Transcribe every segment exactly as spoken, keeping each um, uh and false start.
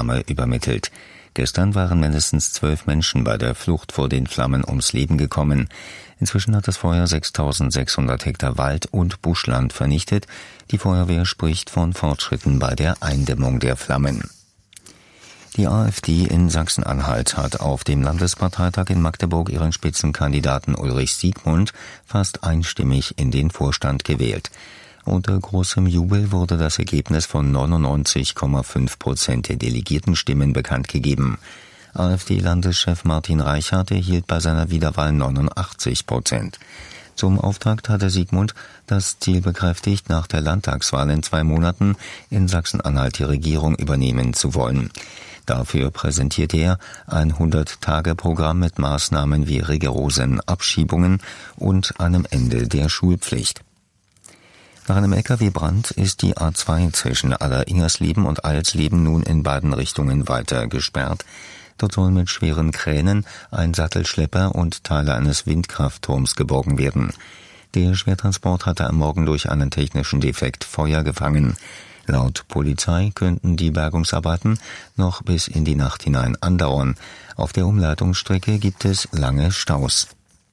Flamme übermittelt. Gestern waren mindestens zwölf Menschen bei der Flucht vor den Flammen ums Leben gekommen. Inzwischen hat das Feuer sechstausendsechshundert Hektar Wald und Buschland vernichtet. Die Feuerwehr spricht von Fortschritten bei der Eindämmung der Flammen. Die AfD in Sachsen-Anhalt hat auf dem Landesparteitag in Magdeburg ihren Spitzenkandidaten Ulrich Siegmund fast einstimmig in den Vorstand gewählt. Unter großem Jubel wurde das Ergebnis von neunundneunzig Komma fünf Prozent der Delegiertenstimmen bekannt gegeben. AfD-Landeschef Martin Reichert erhielt bei seiner Wiederwahl neunundachtzig Prozent. Zum Auftakt hatte Siegmund das Ziel bekräftigt, nach der Landtagswahl in zwei Monaten in Sachsen-Anhalt die Regierung übernehmen zu wollen. Dafür präsentierte er ein hundert-Tage-Programm mit Maßnahmen wie rigorosen Abschiebungen und einem Ende der Schulpflicht. Nach einem L K W-Brand ist die A zwei zwischen Alleringersleben und Alsleben nun in beiden Richtungen weiter gesperrt. Dort sollen mit schweren Kränen ein Sattelschlepper und Teile eines Windkraftturms geborgen werden. Der Schwertransport hatte am Morgen durch einen technischen Defekt Feuer gefangen. Laut Polizei könnten die Bergungsarbeiten noch bis in die Nacht hinein andauern. Auf der Umleitungsstrecke gibt es lange Staus.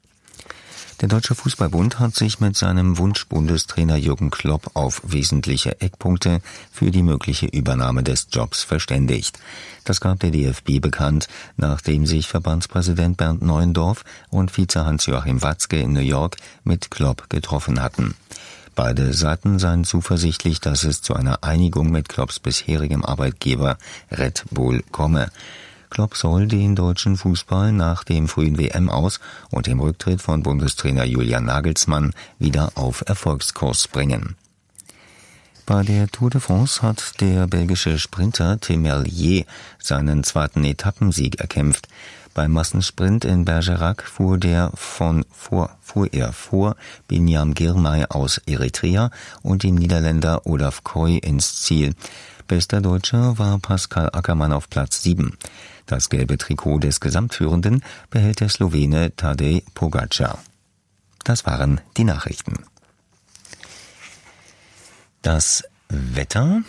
Der Deutsche Fußballbund hat sich mit seinem Wunschbundestrainer Jürgen Klopp auf wesentliche Eckpunkte für die mögliche Übernahme des Jobs verständigt. Das gab der D F B bekannt, nachdem sich Verbandspräsident Bernd Neuendorf und Vize Hans-Joachim Watzke in New York mit Klopp getroffen hatten. Beide Seiten seien zuversichtlich, dass es zu einer Einigung mit Klopps bisherigem Arbeitgeber Red Bull komme. Klopp soll den deutschen Fußball nach dem frühen W M-Aus und dem Rücktritt von Bundestrainer Julian Nagelsmann wieder auf Erfolgskurs bringen. Bei der Tour de France hat der belgische Sprinter Tim Merlier seinen zweiten Etappensieg erkämpft. Beim Massensprint in Bergerac fuhr, der von, vor, fuhr er vor Binyam Girmay aus Eritrea und dem Niederländer Olaf Koy ins Ziel. Bester Deutscher war Pascal Ackermann auf Platz sieben. Das gelbe Trikot des Gesamtführenden behält der Slowene Tadej Pogačar. Das waren die Nachrichten. Das Wetter.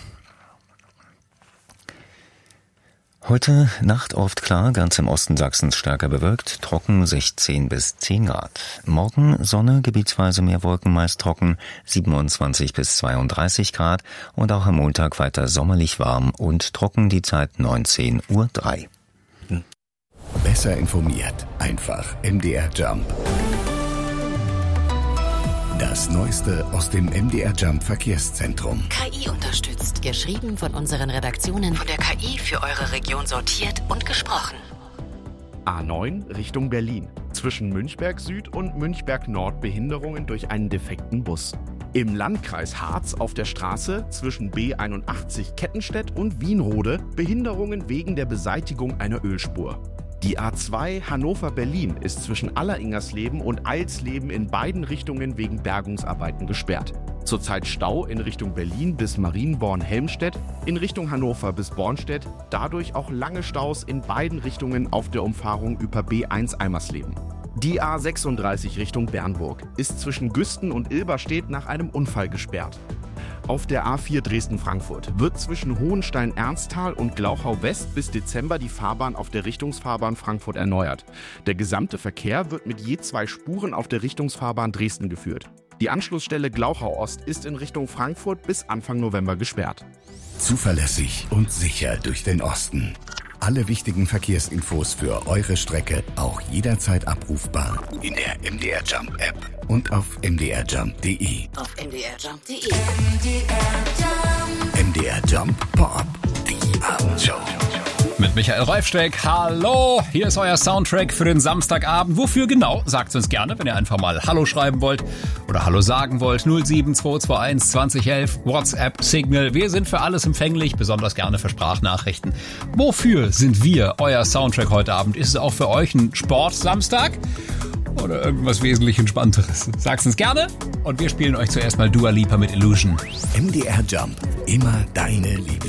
Heute Nacht oft klar, ganz im Osten Sachsens stärker bewölkt, trocken sechzehn bis zehn Grad. Morgen Sonne, gebietsweise mehr Wolken, meist trocken, siebenundzwanzig bis zweiunddreißig Grad und auch am Montag weiter sommerlich warm und trocken, die Zeit neunzehn Uhr drei. Besser informiert, einfach M D R Jump. Das Neueste aus dem M D R Jump Verkehrszentrum. K I unterstützt. Geschrieben von unseren Redaktionen. Von der K I für eure Region sortiert und gesprochen. A neun Richtung Berlin. Zwischen Münchberg Süd und Münchberg Nord Behinderungen durch einen defekten Bus. Im Landkreis Harz auf der Straße zwischen B einundachtzig Kettenstedt und Wienrode Behinderungen wegen der Beseitigung einer Ölspur. Die A zwei Hannover-Berlin ist zwischen Alleringersleben und Eilsleben in beiden Richtungen wegen Bergungsarbeiten gesperrt. Zurzeit Stau in Richtung Berlin bis Marienborn-Helmstedt, in Richtung Hannover bis Bornstedt, dadurch auch lange Staus in beiden Richtungen auf der Umfahrung über B eins Eimersleben. Die A sechsunddreißig Richtung Bernburg ist zwischen Güsten und Ilberstedt nach einem Unfall gesperrt. Auf der A vier Dresden-Frankfurt wird zwischen Hohenstein-Ernsthal und Glauchau-West bis Dezember die Fahrbahn auf der Richtungsfahrbahn Frankfurt erneuert. Der gesamte Verkehr wird mit je zwei Spuren auf der Richtungsfahrbahn Dresden geführt. Die Anschlussstelle Glauchau-Ost ist in Richtung Frankfurt bis Anfang November gesperrt. Zuverlässig und sicher durch den Osten. Alle wichtigen Verkehrsinfos für eure Strecke auch jederzeit abrufbar in der M D R Jump App und auf m d r jump punkt d e. Auf m d r jump punkt d e. M D R Jump Pop, die Abendshow. Mit Michael Reifsteck. Hallo, hier ist euer Soundtrack für den Samstagabend. Wofür genau? Sagt uns gerne, wenn ihr einfach mal Hallo schreiben wollt oder Hallo sagen wollt. null sieben zwei zwei eins zwanzig elf, WhatsApp, Signal. Wir sind für alles empfänglich, besonders gerne für Sprachnachrichten. Wofür sind wir euer Soundtrack heute Abend? Ist es auch für euch ein Sportsamstag oder irgendwas wesentlich Entspannteres? Sagt's uns gerne und wir spielen euch zuerst mal Dua Lipa mit Illusion. M D R Jump, immer deine Lieblings.